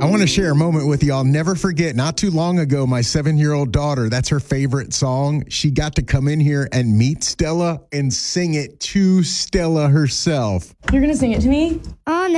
I want to share a moment with you. I'll never forget. Not too long ago, my 7-year-old daughter, that's her favorite song. She got to come in here and meet Stella and sing it to Stella herself. You're going to sing it to me? On